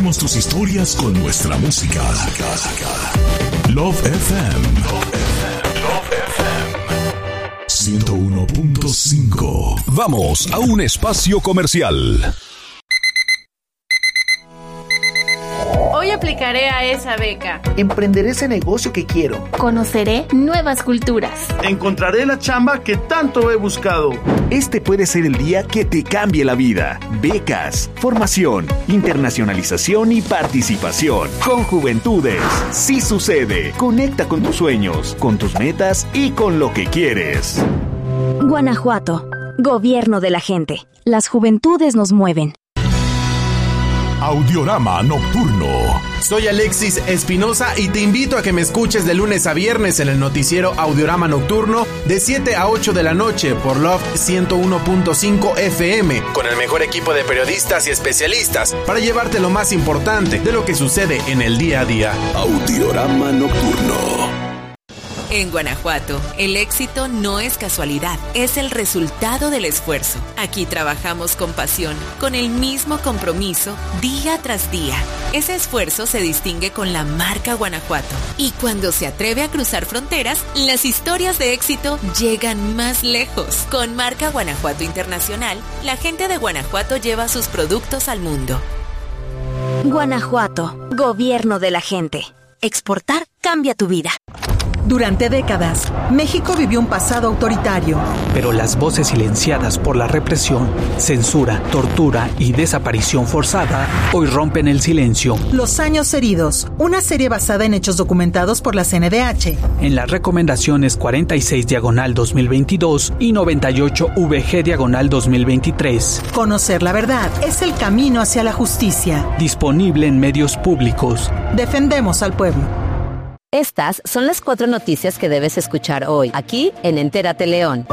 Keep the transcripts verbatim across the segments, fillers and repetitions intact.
Compartimos tus historias con nuestra música. Love F M. Love F M. ciento uno punto cinco. Vamos a un espacio comercial. Hoy aplicaré a esa beca. Emprenderé ese negocio que quiero. Conoceré nuevas culturas. Encontraré la chamba que tanto he buscado. Este puede ser el día que te cambie la vida. Becas, formación, internacionalización y participación. Con Juventudes. Sí sucede. Conecta con tus sueños, con tus metas y con lo que quieres. Guanajuato. Gobierno de la gente. Las juventudes nos mueven. Audiorama Nocturno. Soy Alexis Espinosa y te invito a que me escuches de lunes a viernes en el noticiero Audiorama Nocturno de siete a ocho de la noche por Love ciento uno punto cinco F M, con el mejor equipo de periodistas y especialistas para llevarte lo más importante de lo que sucede en el día a día. Audiorama Nocturno. En Guanajuato, el éxito no es casualidad, es el resultado del esfuerzo. Aquí trabajamos con pasión, con el mismo compromiso, día tras día. Ese esfuerzo se distingue con la marca Guanajuato. Y cuando se atreve a cruzar fronteras, las historias de éxito llegan más lejos. Con marca Guanajuato Internacional, la gente de Guanajuato lleva sus productos al mundo. Guanajuato, gobierno de la gente. Exportar cambia tu vida. Durante décadas, México vivió un pasado autoritario. Pero las voces silenciadas por la represión, censura, tortura y desaparición forzada hoy rompen el silencio. Los años heridos, una serie basada en hechos documentados por la C N D H. En las recomendaciones cuarenta y seis diagonal dos mil veintidós y noventa y ocho V G diagonal dos mil veintitrés. Conocer la verdad es el camino hacia la justicia. Disponible en medios públicos. Defendemos al pueblo. Estas son las cuatro noticias que debes escuchar hoy, aquí en Entérate León.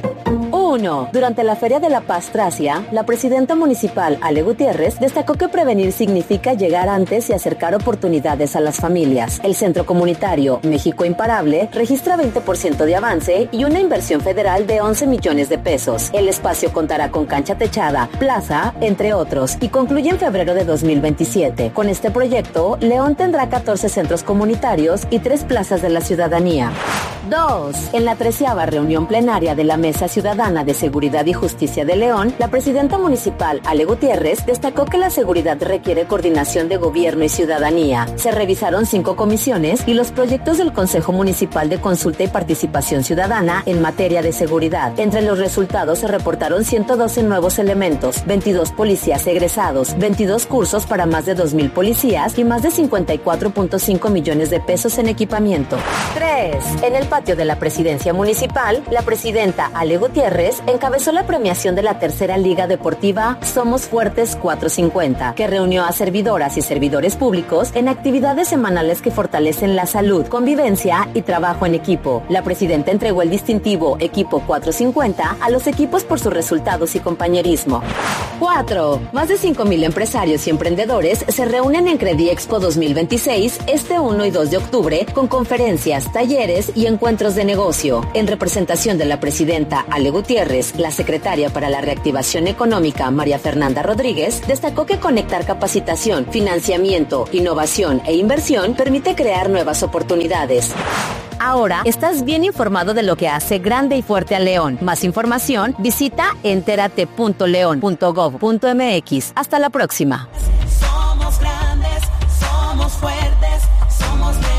uno. Durante la Feria de la Paz Tracia, la presidenta municipal, Ale Gutiérrez, destacó que prevenir significa llegar antes y acercar oportunidades a las familias. El centro comunitario México Imparable registra veinte por ciento de avance y una inversión federal de once millones de pesos. El espacio contará con cancha techada, plaza, entre otros, y concluye en febrero de dos mil veintisiete. Con este proyecto, León tendrá catorce centros comunitarios y tres plazas de la ciudadanía. dos. En la treceava reunión plenaria de la Mesa Ciudadana de Seguridad y Justicia de León, la presidenta municipal, Ale Gutiérrez, destacó que la seguridad requiere coordinación de gobierno y ciudadanía. Se revisaron cinco comisiones y los proyectos del Consejo Municipal de Consulta y Participación Ciudadana en materia de seguridad. Entre los resultados se reportaron ciento doce nuevos elementos, veintidós policías egresados, veintidós cursos para más de dos mil policías y más de cincuenta y cuatro punto cinco millones de pesos en equipamiento. tres. En el patio de la presidencia municipal, la presidenta Ale Gutiérrez encabezó la premiación de la tercera Liga Deportiva Somos Fuertes cuatrocientos cincuenta, que reunió a servidoras y servidores públicos en actividades semanales que fortalecen la salud, convivencia y trabajo en equipo. La presidenta entregó el distintivo Equipo cuatrocientos cincuenta a los equipos por sus resultados y compañerismo. cuatro. Más de cinco mil empresarios y emprendedores se reúnen en Credi Expo dos mil veintiséis este uno y dos de octubre con conferencias, talleres y encuentros de negocio. En representación de la presidenta Ale Gutiérrez, la secretaria para la Reactivación Económica, María Fernanda Rodríguez, destacó que conectar capacitación, financiamiento, innovación e inversión permite crear nuevas oportunidades. Ahora estás bien informado de lo que hace grande y fuerte a León. Más información, visita entérate punto león punto gob punto m x. Hasta la próxima. Somos grandes, somos fuertes, somos León.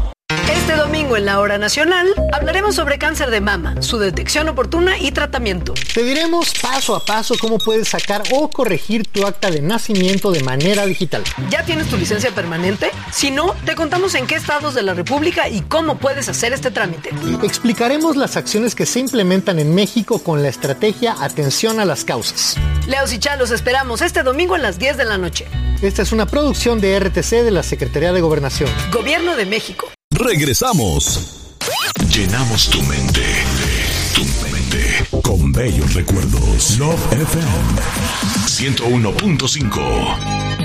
Este domingo en la Hora Nacional hablaremos sobre cáncer de mama, su detección oportuna y tratamiento. Te diremos paso a paso cómo puedes sacar o corregir tu acta de nacimiento de manera digital. ¿Ya tienes tu licencia permanente? Si no, te contamos en qué estados de la República y cómo puedes hacer este trámite. Explicaremos las acciones que se implementan en México con la estrategia Atención a las Causas. Leos y Chá, los esperamos este domingo a las diez de la noche. Esta es una producción de R T C de la Secretaría de Gobernación. Gobierno de México. Regresamos. Llenamos tu mente, tu mente con bellos recuerdos. Love F M ciento uno punto cinco.